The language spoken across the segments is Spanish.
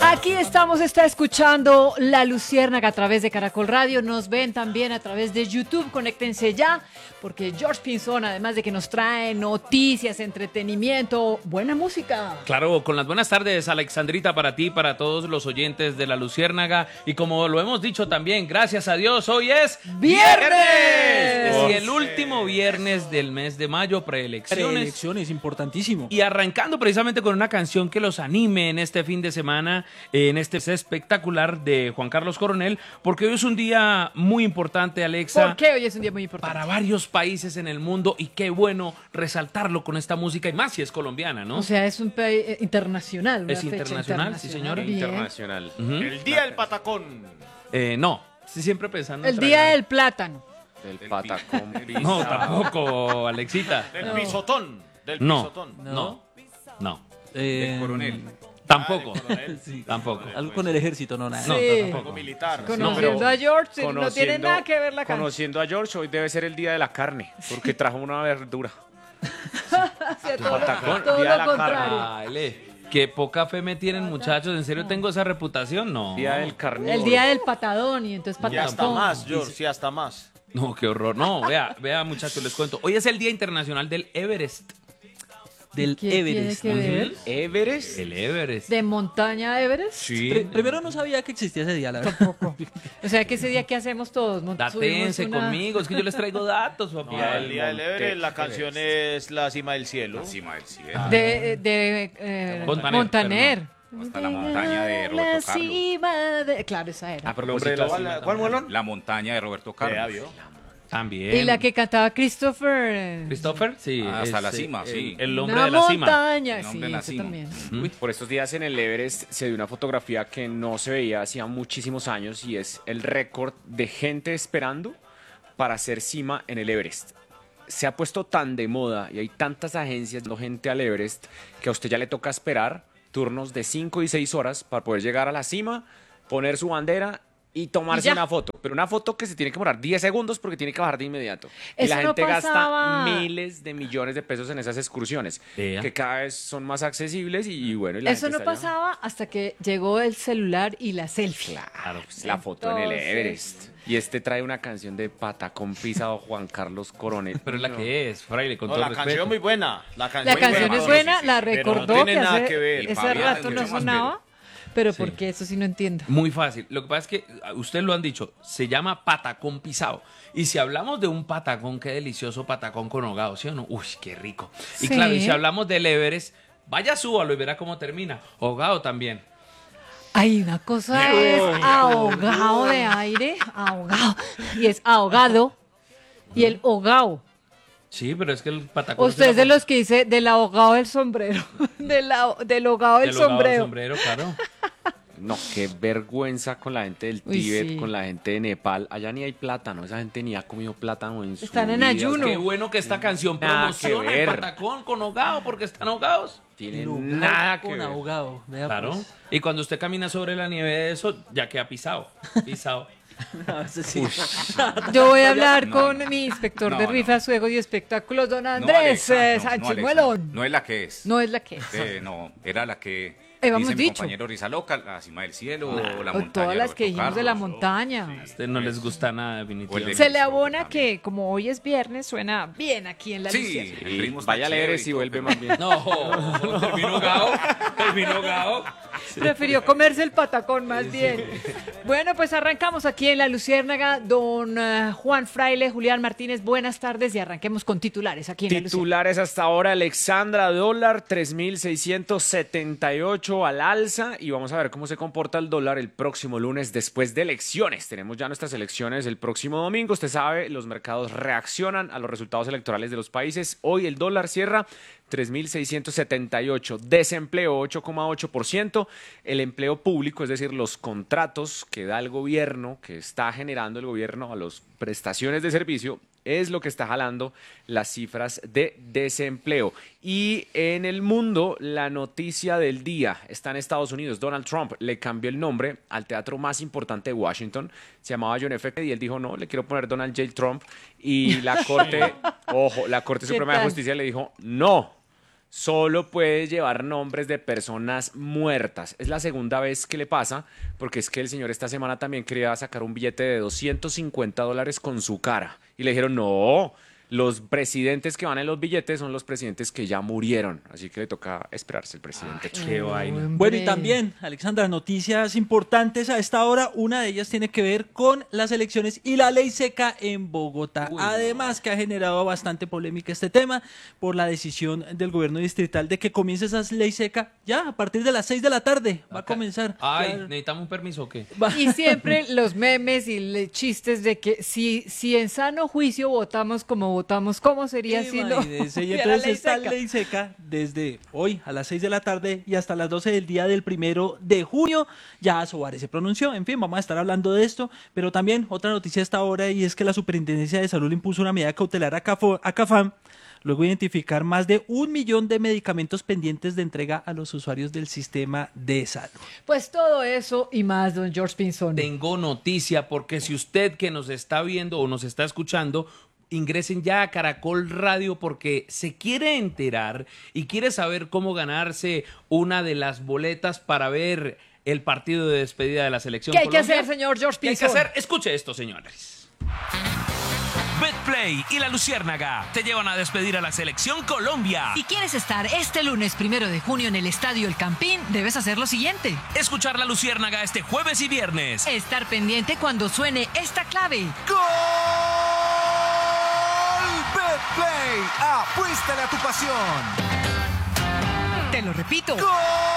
Aquí estamos, está escuchando La Luciérnaga a través de Caracol Radio. Nos ven también a través de YouTube. Conéctense ya, porque George Pinzón, además de que nos trae noticias, entretenimiento, buena música. Claro, con las buenas tardes, Alexandrita, para ti, para todos los oyentes de La Luciérnaga. Y como lo hemos dicho también, gracias a Dios, hoy es ¡Viernes! Y el último viernes del mes de mayo, preelecciones. Preelecciones, importantísimo. Y arrancando precisamente con una canción que los anime en este fin de semana, en este espectacular de Juan Carlos Coronel, porque hoy es un día muy importante, Alexa. ¿Por qué hoy es un día muy importante? Para varios países en el mundo, y qué bueno resaltarlo con esta música, y más si es colombiana, ¿no? O sea, es un país internacional. Una Es fecha internacional, sí, señor. Bien. Internacional. El Día del Patacón. No, sí, siempre pensando El día del plátano. Del Patacón. No, tampoco, Alexita. Del pisotón. Del No, pisotón. no. Coronel. Tampoco. Sí. Tampoco. Algo con el ejército, no, nada. No, Sí. tampoco. Militar. Conociendo a George, no tiene nada que ver la canción. Conociendo a George, hoy debe ser el día de la carne, porque trajo una verdura. Todo Día de lo la contrario. Ay, qué poca fe me tienen, muchachos. ¿En serio tengo esa reputación? No. Día del carnívoro. El día del patadón y entonces Y hasta patacón. más, George, sí, hasta más. No, qué horror. No, vea, muchachos, les cuento. Hoy es el Día Internacional del Everest. Del ¿Qué Everest. tiene que ver? Everest. El Everest. ¿De montaña Everest? Sí. Primero no sabía que existía ese día, la verdad. Tampoco. O sea que ese día que hacemos todos, Datense conmigo, es que yo les traigo datos, papá. No, el día del Everest, la canción es La Cima del Cielo. Encima del cielo. Montaner. Hasta la montaña de Roberto La Carlos. cima de... Claro, esa era. A propósito, ¿cuál molón? La montaña de Roberto Carlos. También. Y la que cantaba Christopher. ¿Christopher? Sí. Hasta la cima, sí. El hombre Una de la cima. montaña. El Sí, hombre de la ese cima. también. Uy, por estos días en el Everest se dio una fotografía que no se veía hacía muchísimos años y es el récord de gente esperando para hacer cima en el Everest. Se ha puesto tan de moda y hay tantas agencias dando gente al Everest que a usted ya le toca esperar turnos de 5 y 6 horas para poder llegar a la cima, poner su bandera y tomarse Y ya. una foto. Pero una foto que se tiene que demorar 10 segundos porque tiene que bajar de inmediato. Y Eso la no gente pasaba. gasta miles de millones de pesos en esas excursiones Vea. que cada vez son más accesibles y bueno. Y la Eso gente no está allá. pasaba hasta que llegó el celular y la selfie. Claro, pues, la foto en el Entonces- Everest. Y este trae una canción de Patacón pisado Juan Carlos Coronel. Pero es la que es, fraile, con No, todo la respeto. canción muy buena. La canción es buena, la recordó Pero no tiene que nada hace, que ver. ese Fabián, rato no mucho más sonaba. Pero Sí. ¿por qué? Eso sí no entiendo. Muy fácil. Lo que pasa es que ustedes lo han dicho, se llama patacón pisado. Y si hablamos de un patacón, qué delicioso patacón con hogado, ¿sí o no? Uy, qué rico. Y Sí. claro, y si hablamos del Everest, vaya, súbalo y verá cómo termina. Hogado también. Hay una cosa es ahogado de aire, ahogado, y es ahogado, y el hogao. Sí, pero es que el patacón... Usted es de los que dice del ahogado del sombrero, del ahogado del sombrero. sombrero, claro. No, qué vergüenza con la gente del Uy, Tíbet, sí. con la gente de Nepal. Allá ni hay plátano. Esa gente ni ha comido plátano en su Están en vida. ayuno. Qué bueno que esta canción Nada que promociona el ver. patacón con hogado, porque están ahogados. Tienen nada que con ver. ahogado. Vea, Claro. pues. Y cuando usted camina sobre la nieve de eso, ya queda pisado. Pisado. A veces sí. Yo voy a hablar No, con no. mi inspector No, de no. rifas, juegos y espectáculos, don No, Andrés Alexa, no, Sánchez Alexa. Muelón. No es la que es. No es la que es. No, era la que Habíamos dice mi dicho. compañero Risa Loca, La Cima del Cielo, o La O Montaña todas de las que Roberto dijimos de la Carlos, montaña. A usted no les gusta nada, definitivamente. Se le abona que como hoy es viernes, suena bien aquí en la Sí, Luciérnaga. el ritmo Y está vaya al chévere Everest y todo, vuelve pero- más bien. No, terminó ahogado. Terminó ahogado. Prefirió comerse el patacón más bien. Bueno, pues arrancamos aquí en La Luciérnaga. Don Juan Fraile, Julián Martínez, buenas tardes y arranquemos con titulares aquí en La Luciérnaga. Titulares hasta ahora, Alexandra, dólar 3.678 al alza y vamos a ver cómo se comporta el dólar el próximo lunes después de elecciones. Tenemos ya nuestras elecciones el próximo domingo. Usted sabe, los mercados reaccionan a los resultados electorales de los países. Hoy el dólar cierra 3.678, desempleo 8,8%, el empleo público, es decir, los contratos que da el gobierno, que está generando el gobierno a las prestaciones de servicio, es lo que está jalando las cifras de desempleo. Y en el mundo, la noticia del día está en Estados Unidos. Donald Trump le cambió el nombre al teatro más importante de Washington. Se llamaba John F. Kennedy y él dijo, no, le quiero poner Donald J. Trump. Y la Corte, ojo, la Corte ¿Qué Suprema de tal? Justicia le dijo, no. solo puede llevar nombres de personas muertas. Es la segunda vez que le pasa, porque es que el señor esta semana también quería sacar un billete de $250 con su cara. Y le dijeron, no, los presidentes que van en los billetes son los presidentes que ya murieron. Así que le toca esperarse el presidente. Qué vaina. Bueno, y también, Alexandra, noticias importantes a esta hora. Una de ellas tiene que ver con las elecciones y la ley seca en Bogotá. Además, que ha generado bastante polémica este tema por la decisión del gobierno distrital de que comience esa ley seca ya a partir de las 6 de la tarde. Va a comenzar. Ay, Ya- ¿necesitamos un permiso o qué? Y siempre los memes y chistes de que si en sano juicio votamos como votamos, ¿cómo sería si no Imagínese, y hubiera entonces ley esta seca? ley seca desde hoy a las 6 de la tarde y hasta las 12 del día del 1 de junio. Ya Soare se pronunció. En fin, vamos a estar hablando de esto, pero también otra noticia a esta hora, y es que la Superintendencia de Salud le impuso una medida cautelar a CAFAM luego de identificar más de 1 millón de medicamentos pendientes de entrega a los usuarios del sistema de salud. Pues todo eso y más, don George Pinzón. Tengo noticia, porque si usted que nos está viendo o nos está escuchando, ingresen ya a Caracol Radio porque se quiere enterar y quiere saber cómo ganarse una de las boletas para ver el partido de despedida de la selección ¿Qué hay que Colombia. hacer, señor George ¿Qué hay que Pinzón? hacer? Escuche esto, señores. Betplay y la Luciérnaga te llevan a despedir a la selección Colombia. Si quieres estar este lunes 1 de junio en el Estadio El Campín, debes hacer lo siguiente. Escuchar la Luciérnaga este jueves y viernes. Estar pendiente cuando suene esta clave. ¡Gol! Betplay, apuéstale a tu pasión. Te lo repito. ¡Gol!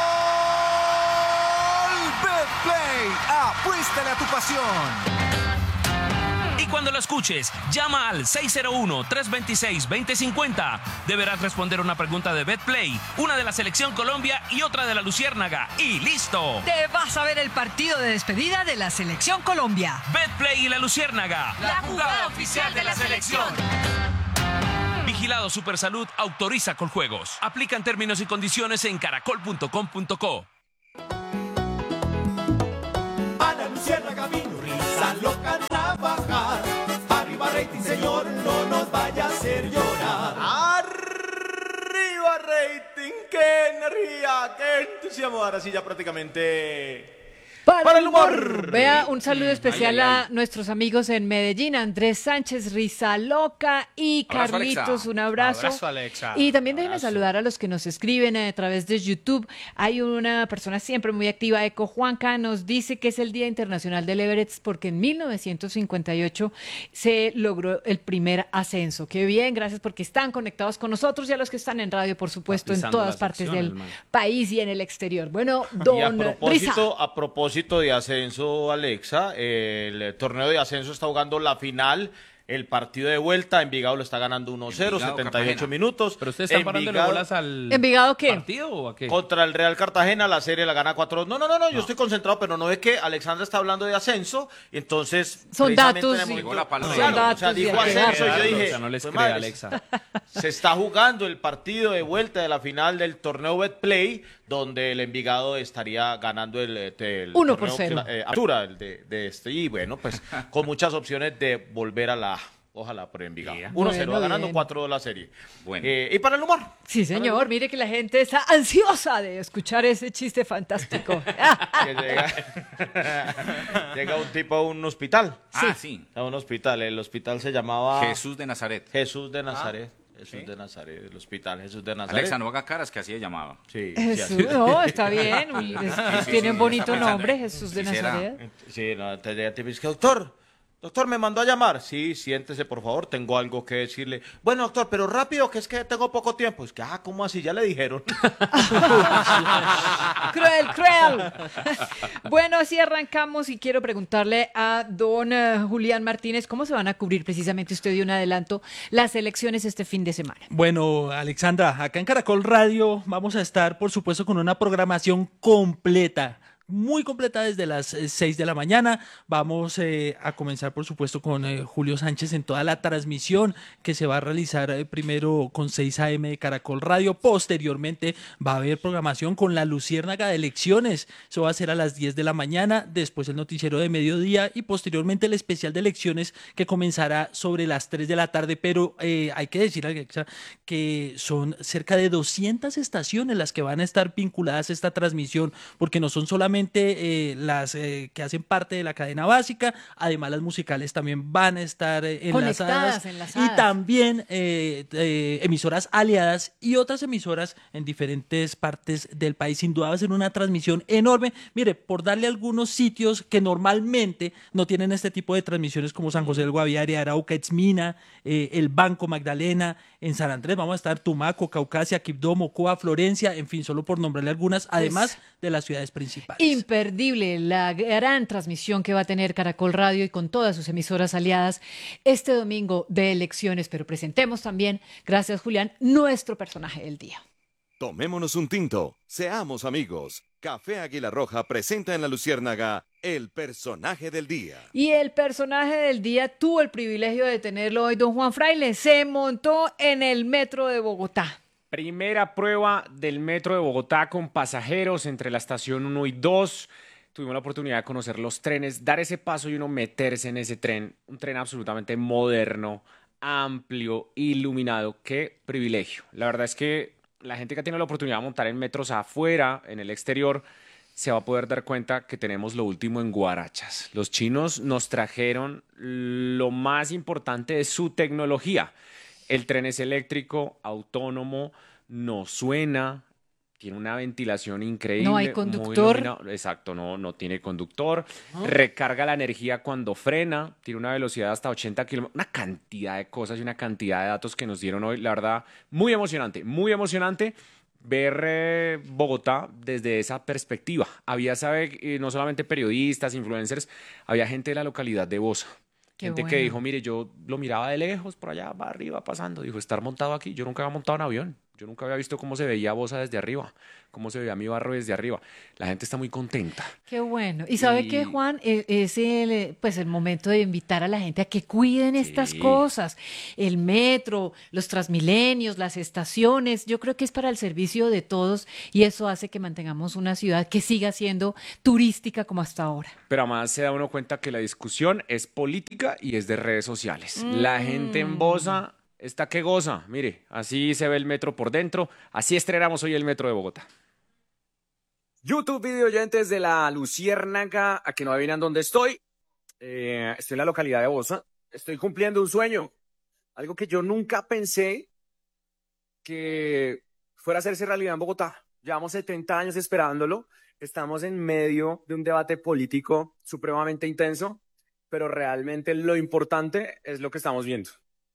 Betplay, apuéstale a tu pasión. Y cuando lo escuches, llama al 601-326-2050. Deberás responder una pregunta de Betplay, una de la selección Colombia y otra de la Luciérnaga. ¡Y listo! Te vas a ver el partido de despedida de la Selección Colombia. Betplay y la Luciérnaga. La jugada oficial de la selección. Vigilado Supersalud autoriza con juegos. Aplican términos y condiciones en caracol.com.co. A la Luciérnaga vino risa loca a trabajar. Arriba rating, señor, no nos vaya a hacer llorar. Arriba rating, qué energía, qué entusiasmo. Ahora sí ya prácticamente... Para el humor. Vea, un saludo especial Ay, ay, ay. a nuestros amigos en Medellín, Andrés Sánchez, Rizaloca y Abrazo, Carlitos, Alexa. un abrazo. Abrazo, Alexa. Y también déjenme Abrazo. saludar a los que nos escriben a través de YouTube. Hay una persona siempre muy activa, Eco Juanca, nos dice que es el Día Internacional del Everest porque en 1958 se logró el primer ascenso. Qué bien, gracias porque están conectados con nosotros y a los que están en radio, por supuesto, en pisando todas las partes acciones, del man. país y en el exterior. Bueno, Y don Riza. a propósito de ascenso, Alexa, el torneo de ascenso está jugando la final. El partido de vuelta, Envigado lo está ganando 1-0, Envigado, 78 Cartagena. minutos. ¿Pero ustedes están parándole Envigado bolas al ¿Envigado qué? partido o a qué? contra el Real Cartagena, la serie la gana 4-2. No, yo estoy concentrado, pero no es que Alexandra está hablando de ascenso, y entonces... Son precisamente datos en el y- momento- Llegó la palabra. Claro, Son o sea, datos y dijo hay que ascenso, y yo darlos. dije... O sea, no les pues, cree, madre, Alexa. Se está jugando el partido de vuelta de la final del torneo Betplay, donde el Envigado estaría ganando el 1-0. Apertura de este. Y bueno, pues con muchas opciones de volver a la... Ojalá por Envigado. Yeah. 1-0, Bueno, va ganando bien. 4 la serie. Bueno. Y para el humor. Sí, señor, mire que la gente está ansiosa de escuchar ese chiste fantástico. Que llega un tipo a un hospital. Ah, sí. A un hospital. El hospital se llamaba Jesús de Nazaret. Jesús de Nazaret. Jesús sí. de Nazaret. El hospital Jesús de Nazaret. Alexa, no haga caras, que así se llamaba. Sí, Jesús, no, está bien. Tiene un bonito Está pensando. nombre, Jesús de Sí, será. Nazaret. Sí, no, te llega, te dice, doctor, me mandó a llamar. Sí, siéntese, por favor, tengo algo que decirle. Bueno, doctor, pero rápido, que es que tengo poco tiempo. Es que, ¿cómo así? Ya le dijeron. Cruel, cruel. Bueno, así arrancamos y quiero preguntarle a don Julián Martínez, ¿cómo se van a cubrir precisamente, usted dio un adelanto, las elecciones este fin de semana? Bueno, Alexandra, acá en Caracol Radio vamos a estar, por supuesto, con una programación completa muy completa desde las 6 de la mañana. Vamos a comenzar, por supuesto, con Julio Sánchez en toda la transmisión que se va a realizar primero con 6 a.m. de Caracol Radio. Posteriormente va a haber programación con la Luciérnaga de elecciones. Eso va a ser a las 10 de la mañana, después el noticiero de mediodía y posteriormente el especial de elecciones que comenzará sobre las 3 de la tarde. Pero hay que decir, Alexa, que son cerca de 200 estaciones las que van a estar vinculadas a esta transmisión, porque no son solamente las que hacen parte de la cadena básica, además las musicales también van a estar enlazadas. Y también emisoras aliadas y otras emisoras en diferentes partes del país. Sin duda va a ser una transmisión enorme. Mire, por darle algunos sitios que normalmente no tienen este tipo de transmisiones, como San José del Guaviare, Arauca, Etzmina, el Banco Magdalena, en San Andrés vamos a estar Tumaco, Caucasia, Quibdó, Mocoa, Florencia, en fin, solo por nombrarle algunas, además de las ciudades principales. Imperdible la gran transmisión que va a tener Caracol Radio y con todas sus emisoras aliadas este domingo de elecciones. Pero presentemos también, gracias Julián, nuestro personaje del día. Tomémonos un tinto, seamos amigos. Café Águila Roja presenta en La Luciérnaga el personaje del día. Y el personaje del día tuvo el privilegio de tenerlo hoy, don Juan Fraile. Se montó en el metro de Bogotá. Primera prueba del metro de Bogotá con pasajeros entre la estación 1 y 2. Tuvimos la oportunidad de conocer los trenes, dar ese paso y uno meterse en ese tren. Un tren absolutamente moderno, amplio, iluminado. ¡Qué privilegio! La verdad es que la gente que tiene la oportunidad de montar en metros afuera, en el exterior, se va a poder dar cuenta que tenemos lo último en guarachas. Los chinos nos trajeron lo más importante de su tecnología. El tren es eléctrico, autónomo, no suena, tiene una ventilación increíble. No hay conductor. Exacto, no tiene conductor. Recarga la energía cuando frena, tiene una velocidad hasta 80 kilómetros. Una cantidad de cosas y una cantidad de datos que nos dieron hoy. La verdad, muy emocionante ver Bogotá desde esa perspectiva. Había, no solamente periodistas, influencers, había gente de la localidad de Bosa. Gente que dijo, mire, yo lo miraba de lejos, por allá, va arriba, pasando. Dijo, estar montado aquí. Yo nunca había montado en avión. Yo nunca había visto cómo se veía Bosa desde arriba, cómo se veía mi barrio desde arriba. La gente está muy contenta. Qué bueno. ¿Y sabe qué, Juan? Es el momento de invitar a la gente a que cuiden estas cosas. El metro, los Transmilenios, las estaciones. Yo creo que es para el servicio de todos y eso hace que mantengamos una ciudad que siga siendo turística como hasta ahora. Pero además se da uno cuenta que la discusión es política y es de redes sociales. La gente en Bosa está que goza. Mire, así se ve el metro por dentro. Así estrenamos hoy el metro de Bogotá. YouTube video oyentes de la Luciérnaga, a que no adivinan dónde estoy. Estoy en la localidad de Bosa. Estoy cumpliendo un sueño. Algo que yo nunca pensé que fuera a hacerse realidad en Bogotá. Llevamos 70 años esperándolo. Estamos en medio de un debate político supremamente intenso, pero realmente lo importante es lo que estamos viendo.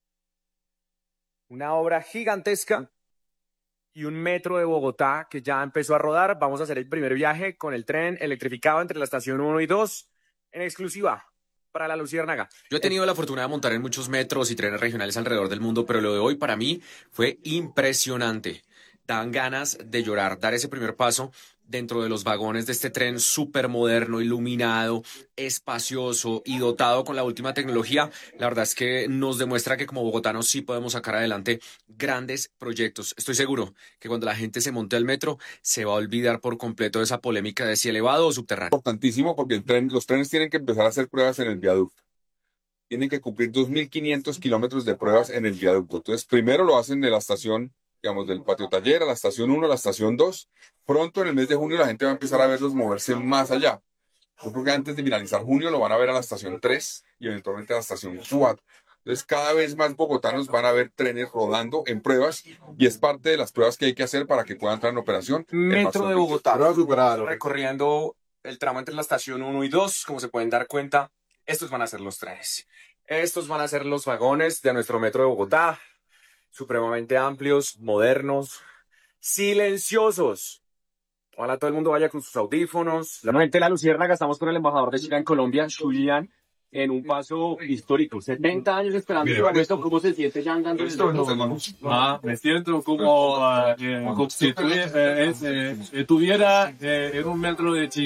Una obra gigantesca y un metro de Bogotá que ya empezó a rodar. Vamos a hacer el primer viaje con el tren electrificado entre la estación 1 y 2 en exclusiva para la Luciérnaga. Yo he tenido la fortuna de montar en muchos metros y trenes regionales alrededor del mundo, pero lo de hoy para mí fue impresionante. Dan ganas de llorar, dar ese primer paso dentro de los vagones de este tren súper moderno, iluminado, espacioso y dotado con la última tecnología. La verdad es que nos demuestra que como bogotanos sí podemos sacar adelante grandes proyectos. Estoy seguro que cuando la gente se monte al metro se va a olvidar por completo de esa polémica de si elevado o subterráneo. Importantísimo porque los trenes tienen que empezar a hacer pruebas en el viaducto. Tienen que cumplir 2.500 kilómetros de pruebas en el viaducto. Entonces, primero lo hacen de la estación, digamos, del patio taller a la estación 1, a la estación 2. Pronto en el mes de junio la gente va a empezar a verlos moverse más allá. Yo creo que antes de finalizar junio lo van a ver a la estación 3 y eventualmente a la estación 4. Entonces cada vez más bogotanos van a ver trenes rodando en pruebas y es parte de las pruebas que hay que hacer para que puedan entrar en operación. Metro de Bogotá, recorriendo el tramo entre la estación 1 y 2, como se pueden dar cuenta, estos van a ser los trenes. Estos van a ser los vagones de nuestro metro de Bogotá, supremamente amplios, modernos, silenciosos. Ojalá todo el mundo vaya con sus audífonos. La gente de la Luciérnaga, estamos con el embajador de China en Colombia, Julián, en un paso histórico. 70 años esperando esto. ¿Cómo se siente ya andando? Me siento como si estuviera en un metro de China.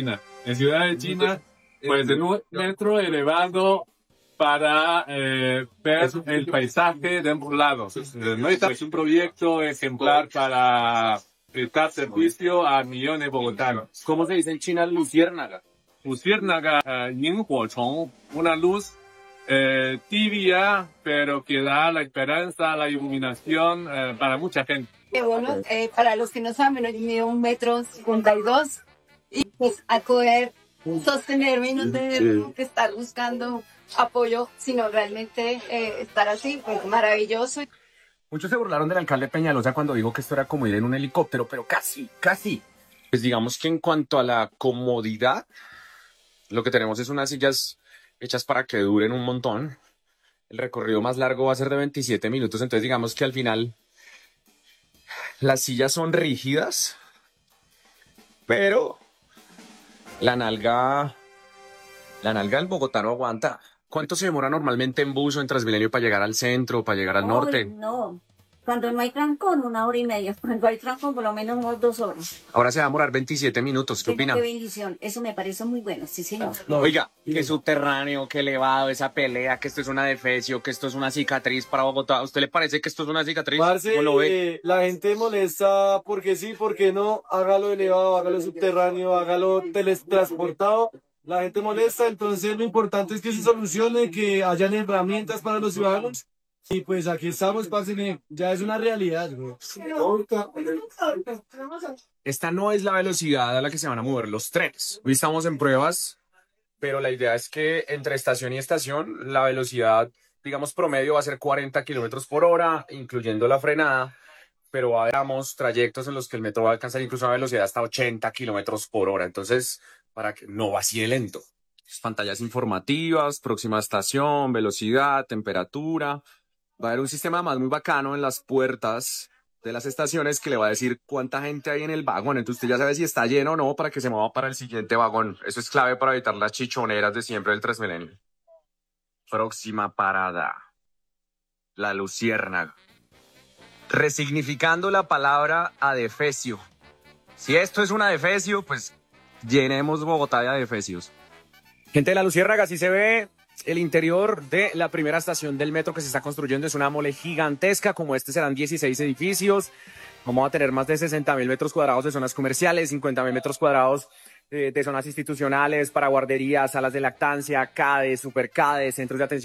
En Ciudad de China, pues en un metro elevado para ver el paisaje de ambos lados. Es un proyecto ejemplar para prestar servicio a millones de bogotanos. ¿Cómo se dice en China luciérnaga? Luciérnaga, Yinghuochong, una luz tibia, pero que da la esperanza, la iluminación para mucha gente. Bueno, para los que no saben, yo mido 1,52 m y pues a poder sostenerme y no tener que estar buscando apoyo, sino realmente estar así, pues maravilloso. Muchos se burlaron del alcalde Peñalosa cuando dijo que esto era como ir en un helicóptero, pero casi. Pues digamos que en cuanto a la comodidad, lo que tenemos es unas sillas hechas para que duren un montón. El recorrido más largo va a ser de 27 minutos, entonces digamos que al final las sillas son rígidas, pero la nalga del bogotano aguanta. ¿Cuánto se demora normalmente en bus o en Transmilenio para llegar al centro, para llegar al norte? No, cuando no hay trancón, 1 hora y media. Cuando hay trancón, por lo menos unas 2 horas. Ahora se va a demorar 27 minutos. ¿Qué opina? Qué bendición. Eso me parece muy bueno, sí, señor. Oiga, que subterráneo, que elevado, esa pelea, que esto es una defecio, que esto es una cicatriz para Bogotá. ¿A usted le parece que esto es una cicatriz? Parce, ¿Cómo lo ve? la gente molesta porque sí, porque no. Hágalo elevado, hágalo subterráneo, hágalo teletransportado. La gente molesta, entonces lo importante es que se solucione, que hayan herramientas para los ciudadanos. Y pues aquí estamos, parce, ya es una realidad, bro. Esta no es la velocidad a la que se van a mover los trenes. Hoy estamos en pruebas, pero la idea es que entre estación y estación la velocidad, digamos, promedio va a ser 40 kilómetros por hora, incluyendo la frenada, pero va a haber trayectos en los que el metro va a alcanzar incluso una velocidad hasta 80 kilómetros por hora. Entonces, para que no va así de lento. Pantallas informativas, próxima estación, velocidad, temperatura. Va a haber un sistema más muy bacano en las puertas de las estaciones que le va a decir cuánta gente hay en el vagón. Entonces usted ya sabe si está lleno o no para que se mueva para el siguiente vagón. Eso es clave para evitar las chichoneras de siempre del Transmilenio. Próxima parada. La Luciérnaga. Resignificando la palabra adefesio. Si esto es un adefesio, pues llenemos Bogotá de adefesios. Gente de la Luciérnaga, así se ve el interior de la primera estación del metro que se está construyendo. Es una mole gigantesca, como este serán 16 edificios. Vamos a tener más de 60.000 metros cuadrados de zonas comerciales, 50.000 metros cuadrados de zonas institucionales para guarderías, salas de lactancia, CADE, superCADE, centros de atención